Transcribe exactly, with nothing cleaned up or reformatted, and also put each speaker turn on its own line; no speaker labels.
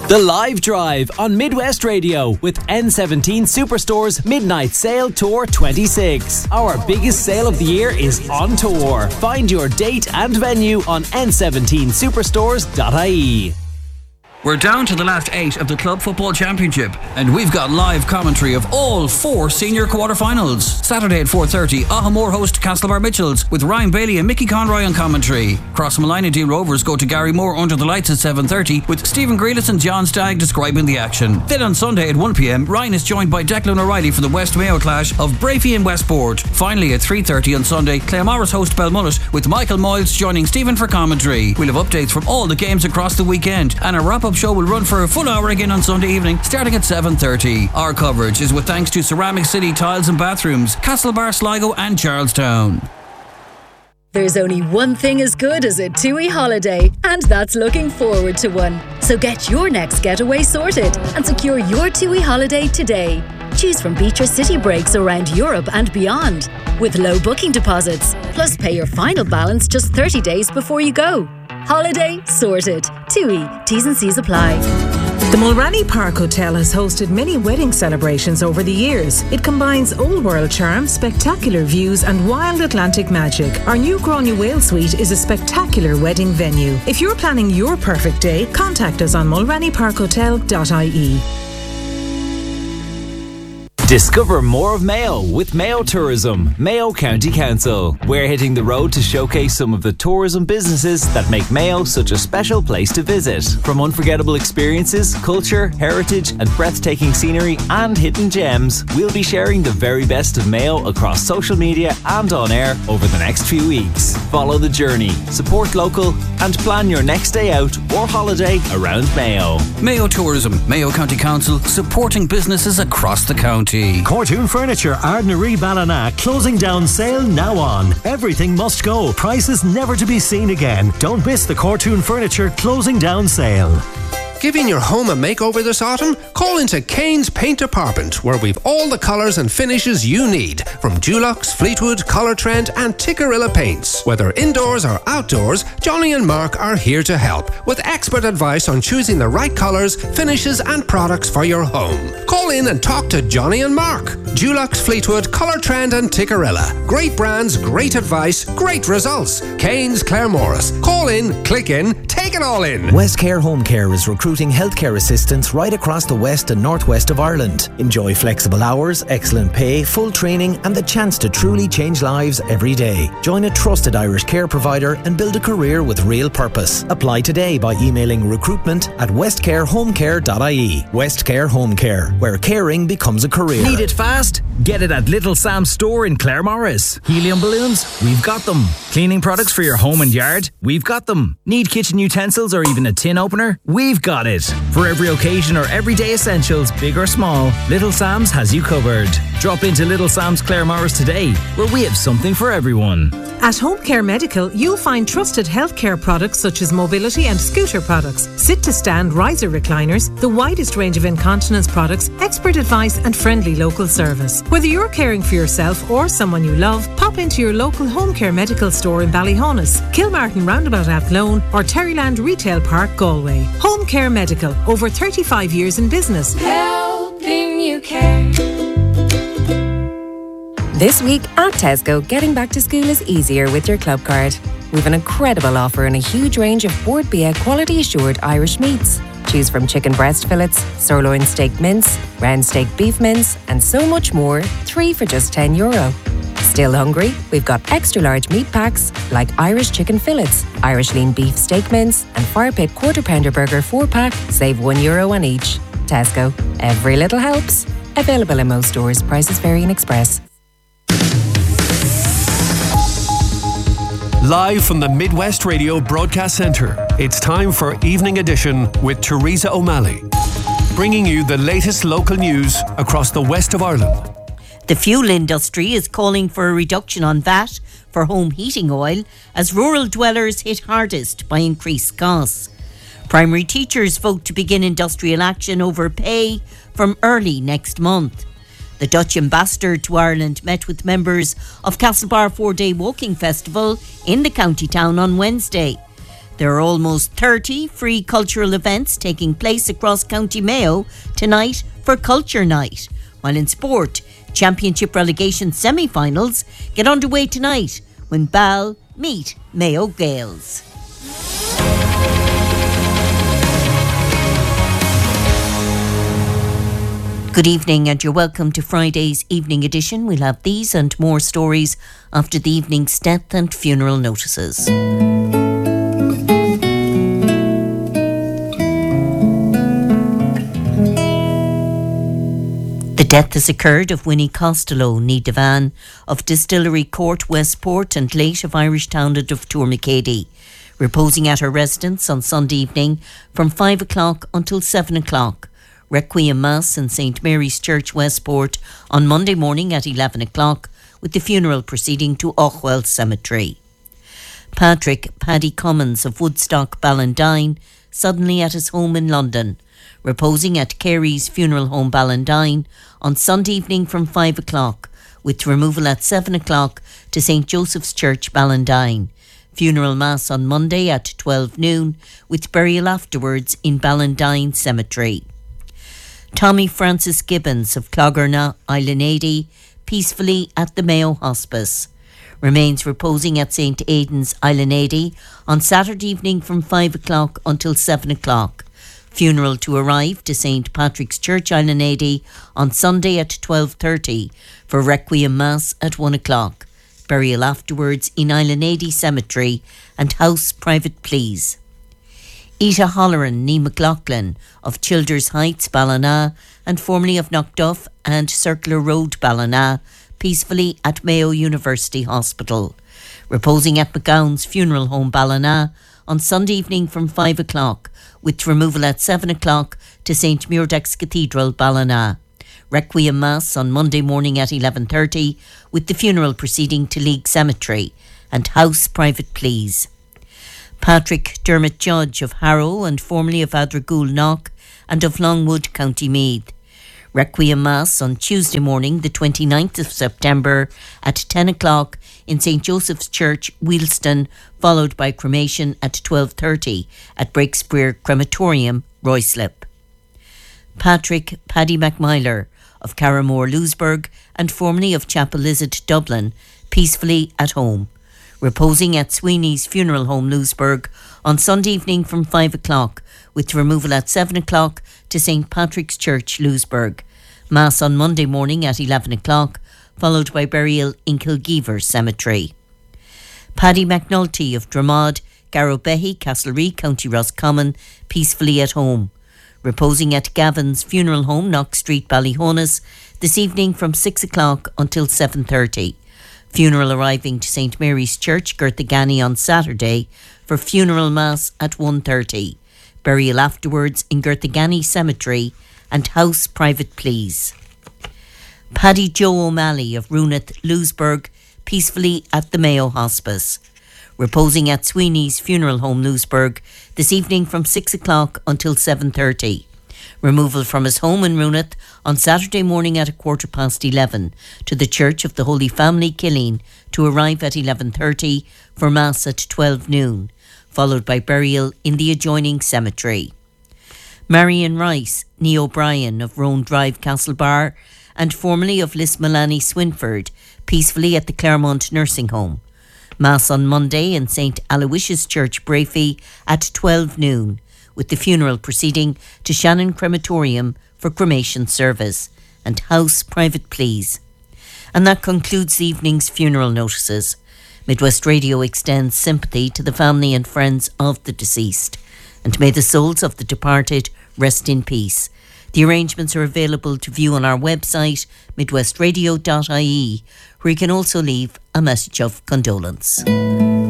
The Live Drive on Midwest Radio with N seventeen Superstore's Midnight Sale Tour twenty-six. Our biggest sale of the year is on tour. Find your date and venue on n seventeen superstores dot I E.
We're down to the last eight of the Club Football Championship, and we've got live commentary of all four senior quarter-finals. Saturday at four thirty, Ahamore host Castlebar Mitchells with Ryan Bailey and Mickey Conroy on commentary. Cross Malina Dean Rovers go to Gary Moore under the lights at seven thirty with Stephen Grealis and John Stagg describing the action. Then on Sunday at one p.m, Ryan is joined by Declan O'Reilly for the West Mayo clash of Brafey and Westport. Finally at three thirty on Sunday, Claremorris host Belmullet with Michael Moyles joining Stephen for commentary. We'll have updates from all the games across the weekend, and a wrap-up show will run for a full hour again on Sunday evening starting at seven thirty. Our coverage is with thanks to Ceramic City Tiles and Bathrooms, Castlebar, Sligo and Charlestown.
There's only one thing as good as a TUI holiday, and that's looking forward to one. So get your next getaway sorted and secure your TUI holiday today. Choose from beach or city breaks around Europe and beyond with low booking deposits. Plus pay your final balance just thirty days before you go. Holiday sorted. TUI. T's and C's apply.
The Mulranny Park Hotel has hosted many wedding celebrations over the years. It combines old world charm, spectacular views and wild Atlantic magic. Our new Gráinne Whale Suite is a spectacular wedding venue. If you're planning your perfect day, contact us on mulranny park hotel dot I E.
Discover more of Mayo with Mayo Tourism, Mayo County Council. We're hitting the road to showcase some of the tourism businesses that make Mayo such a special place to visit. From unforgettable experiences, culture, heritage and breathtaking scenery and hidden gems, we'll be sharing the very best of Mayo across social media and on air over the next few weeks. Follow the journey, support local and plan your next day out or holiday around Mayo.
Mayo Tourism, Mayo County Council, supporting businesses across the county.
Cortoon Furniture, Ardnaree Ballina, closing down sale now on. Everything must go. Prices never to be seen again. Don't miss the Cortoon Furniture closing down sale.
Giving your home a makeover this autumn? Call into Kane's Paint Department, where we've all the colours and finishes you need, from Dulux, Fleetwood, Colour Trend and Tikkurila paints. Whether indoors or outdoors, Johnny and Mark are here to help, with expert advice on choosing the right colours, finishes and products for your home. Call in and talk to Johnny and Mark. Dulux, Fleetwood, Colour Trend and Tikkurila. Great brands, great advice, great results. Kane's Claremorris. Call in, click in, take it all in.
Westcare Home Care is recruiting healthcare assistants right across the west and northwest of Ireland. Enjoy flexible hours, excellent pay, full training and the chance to truly change lives every day. Join a trusted Irish care provider and build a career with real purpose. Apply today by emailing recruitment at westcare home care dot I E. Westcare Home Care, where caring becomes a career.
Need it fast? Get it at Little Sam's store in Claremorris. Helium balloons? We've got them. Cleaning products for your home and yard? We've got them. Need kitchen utensils or even a tin opener? We've got it. For every occasion or everyday essentials, big or small, Little Sam's has you covered. Drop into Little Sam's Claremorris today, where we have something for everyone.
At Home Care Medical, you'll find trusted healthcare products such as mobility and scooter products, sit-to-stand riser recliners, the widest range of incontinence products, expert advice and friendly local service. Whether you're caring for yourself or someone you love, pop into your local Home Care Medical store in Ballyhonus, Kilmartin Roundabout Athlone or Terryland Retail Park, Galway. Home Care Medical, over thirty-five years in business.
Helping you care. This week at Tesco, getting back to school is easier with your club card. We've an incredible offer and a huge range of Bord Bia quality assured Irish meats. Choose from chicken breast fillets, sirloin steak mince, round steak beef mince, and so much more, three for just ten euro. Still hungry? We've got extra large meat packs like Irish chicken fillets, Irish lean beef steak mince, and fire pit quarter pounder burger four pack, save one euro on each. Tesco, every little helps. Available in most stores, prices vary in Express.
Live from the Midwest Radio Broadcast Centre, it's time for Evening Edition with Teresa O'Malley, bringing you the latest local news across the west of Ireland.
The fuel industry is calling for a reduction on V A T for home heating oil as rural dwellers hit hardest by increased costs. Primary teachers vote to begin industrial action over pay from early next month. The Dutch ambassador to Ireland met with members of Castlebar four-day walking festival in the county town on Wednesday. There are almost thirty free cultural events taking place across County Mayo tonight for Culture Night. While in sport, Championship relegation semi-finals get underway tonight when Ball meet Mayo Gaels. Good evening and you're welcome to Friday's evening edition. We'll have these and more stories after the evening's death and funeral notices. The death has occurred of Winnie Costello, ní Devan, of Distillery Court, Westport, and late of Irish Townland of Tourmacady, reposing at her residence on Sunday evening from five o'clock until seven o'clock. Requiem Mass in Saint Mary's Church, Westport, on Monday morning at eleven o'clock, with the funeral proceeding to Ochwell Cemetery. Patrick Paddy Cummins of Woodstock, Ballandine, suddenly at his home in London, reposing at Carey's Funeral Home, Ballandine, on Sunday evening from five o'clock, with removal at seven o'clock to Saint Joseph's Church, Ballandine. Funeral Mass on Monday at twelve noon, with burial afterwards in Ballandine Cemetery. Tommy Francis Gibbons of Clogherna, Islanady, peacefully at the Mayo Hospice. Remains reposing at Saint Aidan's, Islanady, on Saturday evening from five o'clock until seven o'clock. Funeral to arrive to Saint Patrick's Church, Islanady, on Sunday at twelve thirty for Requiem Mass at one o'clock. Burial afterwards in Islanady Cemetery and house private please. Ita Holleran, ní McLaughlin of Childers Heights, Ballina, and formerly of Knockduff and Circular Road, Ballina, peacefully at Mayo University Hospital. Reposing at McGowan's Funeral Home, Ballina, on Sunday evening from five o'clock, with removal at seven o'clock to Saint Muirdex Cathedral, Ballina. Requiem Mass on Monday morning at eleven thirty, with the funeral proceeding to League Cemetery and house private please. Patrick Dermot Judge of Harrow and formerly of Adragool Knock and of Longwood, County Meath. Requiem Mass on Tuesday morning, the twenty-ninth of September at ten o'clock in Saint Joseph's Church, Wheelston, followed by cremation at twelve thirty at Breakspear Crematorium, Ruislip. Patrick Paddy McMyler of Carramore, Louisburg, and formerly of Chapel Lizard, Dublin, peacefully at home. Reposing at Sweeney's Funeral Home, Louisburg, on Sunday evening from five o'clock, with removal at seven o'clock to Saint Patrick's Church, Louisburg. Mass on Monday morning at eleven o'clock, followed by burial in Kilgeever Cemetery. Paddy McNulty of Dramod, Garrowbehy, Castlereagh, County Roscommon, peacefully at home. Reposing at Gavin's Funeral Home, Knox Street, Ballyhonus, this evening from six o'clock until seven thirty. Funeral arriving to Saint Mary's Church, Girthagany, on Saturday for funeral mass at one thirty. Burial afterwards in Girthagany Cemetery and house private please. Paddy Joe O'Malley of Runeth, Louisburg, peacefully at the Mayo Hospice. Reposing at Sweeney's Funeral Home, Louisburg, this evening from six o'clock until seven thirty. Removal from his home in Runeth on Saturday morning at a quarter past eleven to the Church of the Holy Family, Killeen, to arrive at eleven thirty for Mass at twelve noon, followed by burial in the adjoining cemetery. Marion Rice, ní O'Brien of Roan Drive, Castlebar, and formerly of Lismalani, Swinford, peacefully at the Claremont Nursing Home. Mass on Monday in Saint Aloysius Church, Brafey, at twelve noon, with the funeral proceeding to Shannon Crematorium for cremation service and house private please. And that concludes the evening's funeral notices. Midwest Radio extends sympathy to the family and friends of the deceased, and may the souls of the departed rest in peace. The arrangements are available to view on our website, midwestradio dot I E, where you can also leave a message of condolence.